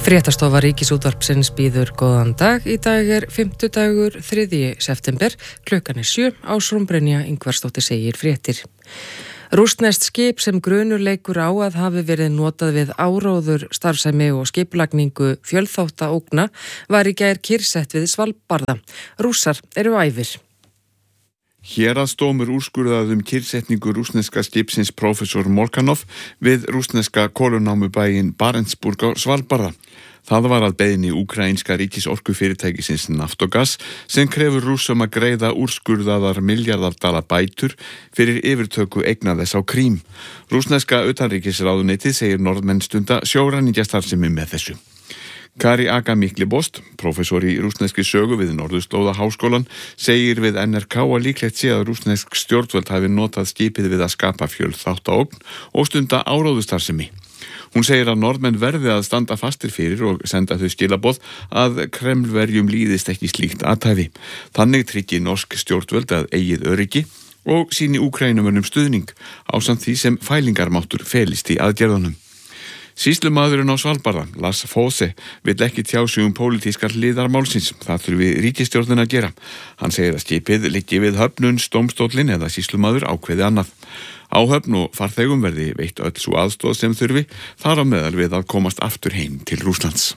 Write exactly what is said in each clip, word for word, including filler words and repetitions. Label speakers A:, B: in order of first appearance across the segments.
A: Fréttastofa Ríkisútvarpsins býður góðan dag. Í dag er fimmtudagur þriðji september, klukkan er sjö, Ásrún Brynja Ingvarsdóttir segir fréttir. Rússneskt skip sem grunur leikur á að hafi verið notað við áróður starfsemi og skipulagningu fjölþátta ógna var í gær kyrrsett við Svalbarða. Rússar eru æfir.
B: Héraðsdómur úrskurðaði um kyrrsetningu rússneska skipsins Professor Molchanov við rússneska kolunámubæinn Barentsburg á Svalbarða. Það var að beiðni úkraínska ríkisorkufyrirtækisins Naftogaz sem krefur Rússum að greiða úrskurðaðar milljarðardala bætur fyrir yfirtöku eigna þess á Krím. Rússneska utanríkisráðuneytið segir Norðmenn stunda sjóræningjastarfsemi með þessu. Kari Aga Miklibost, professor í rússneskri sögu við Norðurslóða háskólan, segir við N R K að líklegt sé að rússnesk stjórnvöld hafi notað skipið við að skapa fjölþáttaógn og stunda áróðustarfsemi. Hún segir að Norðmenn verði að standa fastir fyrir og senda þau skilaboð að Kremlverjum líðist ekki slíkt athæfi. Þannig tryggi norsk stjórnvöld að eigið öryggi og síni Úkrænumönnum stuðning ásamt því sem fælingarmáttur felist í aðgerðunum. Sýslumaðurinn á Svalbarða, Lars Fosse, vill ekki tjá sig um pólitískar hliðar málsins. Það þurfi ríkisstjórnin að gera. Hann segir að skipið liggi við höfnuns dómstóllinn eða sýslumaður ákveði annað. Á höfn og farþegum verði veitt öll sú aðstoð sem þurfi, þar á meðal við að komast aftur heim til Rússlands.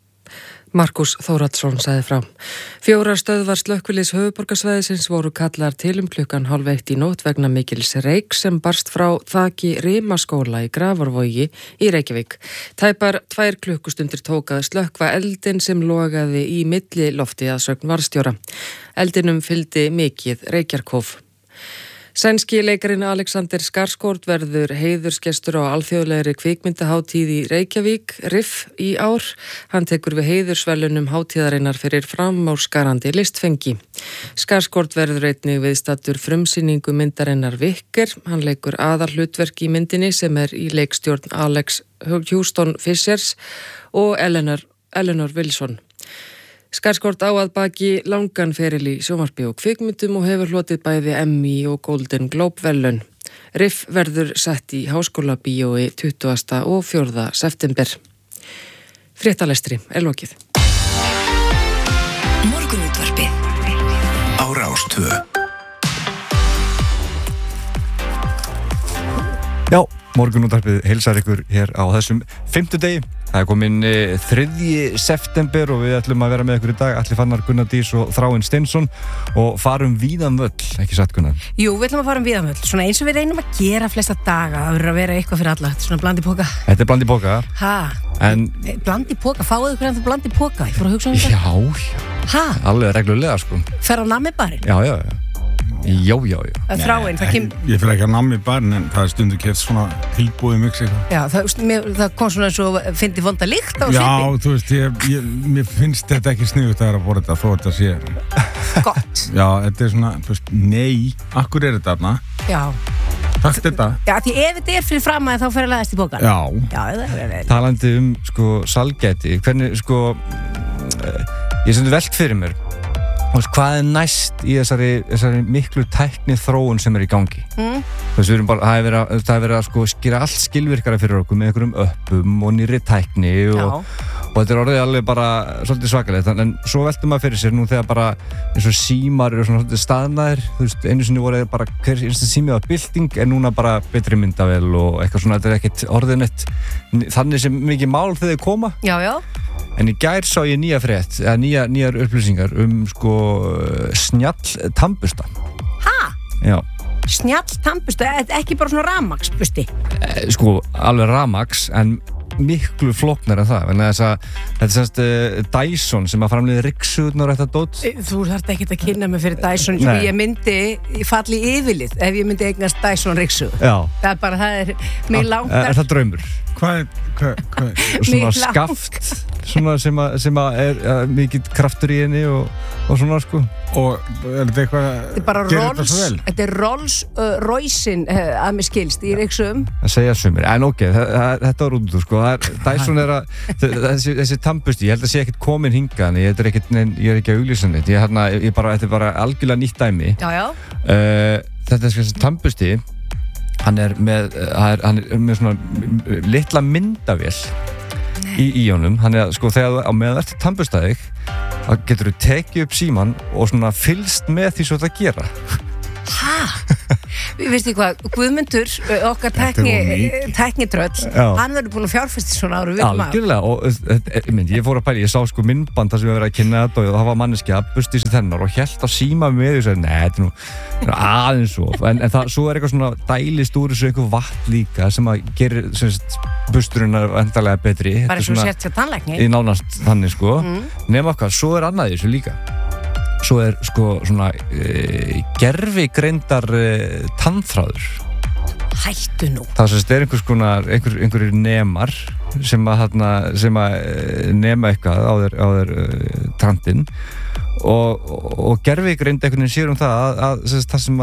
A: Markus Þóradsson sagði frá. Fjórar stöðvar slökkvilis höfuðborgarsvæðisins voru kallar til um klukkan hálf eitt í nótt vegna mikils reyks sem barst frá þaki Rimaskóla í Grafarvogi í Reykjavík. Tæpar tvær klukkustundir tók að slökkva eldin sem logaði í milli lofti að sögn varðstjóra. Eldinum fylgdi mikið reykjarkóf. Sænski leikarinn Alexander Skarsgård verður heiðursgestur á alþjóðlegri kvikmyndahátíð í Reykjavík, R I F, í ár. Hann tekur við heiðursverðlaunum hátíðarinnar fyrir framúrskarandi listfengi. Skarsgård verður einnig viðstaddur frumsýningu myndarinnar Vikker. Hann leikur aðalhlutverk í myndinni sem er í leikstjórn Alex Houston Fishers og Eleanor, Eleanor Wilson. Skarsgård á að baki langan feril í sjónvarpi og kvikmyndum og hefur hlotið bæði Emmy og Golden Globe verðlaun. R I F verður sett í Háskólabíói tuttugasta og fjórða september. Fréttalestri er lokið.
C: Morgunútvarpið á Rás tvö.
D: Já, morgunútvarpið heilsar ykkur hér á þessum fimmtudegi. Það er komin þriðji september og við ætlum að vera með ykkur í dag, Atli Fannar, Gunnar Dís og Þráinn Steinsson og farum víðan völl, ekki satt Gunnar?
E: Jú, við ætlum að fara um víðan völl, svona eins og við reynum að gera flesta daga, það verður að vera eitthvað fyrir alla, svona bland í póka.
D: Þetta er bland í póka?
E: Ha,
D: en...
E: bland í póka, fáðu ykkur en það bland í póka, ég fór að hugsa um þetta.
D: Já, já, ha? Alveg reglulega sko.
E: Fer á nammibarinn?
D: Já, já, já. Já, já, já.
E: Þráinn, það kem...
F: Ég fyrir ekki að nammi barinn en það er stundu kert svona tilbúið mix eitthvað.
E: Já, það, mér, það kom svona eins og fyndi vonda lykt á svipi.
F: Já, þú veist, ég, ég, mér finnst þetta ekki sniðugt að vera að borða þetta þó þetta sé.
E: Gott.
F: Já, þetta er svona, þú veist, nei, akkur er þetta þarna?
E: Já.
F: Takk þetta.
E: Já, því ef þetta er fyrir fram að þá fer að læðast í bókan.
F: Já.
E: Já, það er vel.
D: Talandi um, sko, salgæti, hvernig, sko, ég sem þú velt fyrir mér. Hvað er næst í þessari, þessari miklu tækni þróun sem er í gangi? Mm. Þess, við erum bara, það er verið að, það er verið að sko, skýra allt skilvirkara fyrir okkur með einhverjum öppum og nýrri tækni og, og þetta er orðið alveg bara svolítið svakalegt. En svo veltum maður fyrir sér nú þegar bara eins og símar eru svona svolítið staðnaðir. Þú veist, einu sinni voru bara hver einstu sími á bylting en núna bara betri myndavél og eitthvað svona, þetta er ekkert orðið neitt þannig sem mikið mál þegar þau koma.
E: Já, já.
D: En í gær sá ég nýja frétt, eða nýja, nýjar upplýsingar um sko snjall tannbursta.
E: Ha?
D: Já.
E: Snjall tannbursta, ekki bara svona rafmagnsbursti?
D: Eh, sko, alveg rafmagns, en miklu flóknar en það. En þess að þetta er semst uh, Dyson sem að framleiða ryksuðnar og þetta dót.
E: Þú þarft ekkert að kynna mig fyrir Dyson. Nei. Ég myndi falli yfirlið ef ég myndi eignast Dyson ryksuð.
D: Já.
E: Það er bara, það er mig langar.
D: Er það draumur?
F: Hvað er, hvað, hvað er?
D: Svona skaft, svona sem að, sem að er uh, mikið kraftur í henni og, og svona sko.
F: Og er þetta eitthvað
E: Þetta er bara Rolls, þetta er Rolls uh, Royce-in uh, að mér skilst í ryksuðum.
D: Það segja sumir, en ok, þetta var út úr sko. Dyson er að, þessi, þessi tannbursti, ég held að sé ekkert komin hingað, ég er ekki, ég er ekki að auglýsa neitt, ég, hérna, ég bara, þetta er bara algjörlega nýtt dæmi.
E: Já, já.
D: Uh, þetta er þessi tannbursti, hann er með, hann er með svona litla myndavél í, í honum, þannig að sko þegar á meðan eftir tannburstaðið þá getur þú tekið upp síman og svona fylgst með því svo þetta gera.
E: Hæ? Veistu hvað, Guðmundur, okkar tækni, tæknitröll, hann verður búin að fjárfesta svona ára við maður.
D: Algjörlega, og ég, mynd, ég fór að pæla, ég sá sko myndband þar sem ég var að kynna þetta og það var manneski að busti sér þennar og hélt að síma með því og sagði, nei, þetta er nú aðeins svo, en, en það, svo er eitthvað svona dælist úr þessu eitthvað vatn líka sem að gerir, sem sagt, busturinn er endalega betri.
E: Bara svo sért sér tannlækni.
D: Í nánast þannig, sko, mm. nema hvað, svo er annað í þessu líka. Svo er sko svona e, gervigreindar e, tannþráður.
E: Hættu nú.
D: Það sem er einhvers konar, einhver, einhverjir nemar sem að, þarna, sem að e, nema eitthvað á þeir, á þeir e, tandinn og, og, og gervigreind einhvern veginn sér um það að, að, að það sem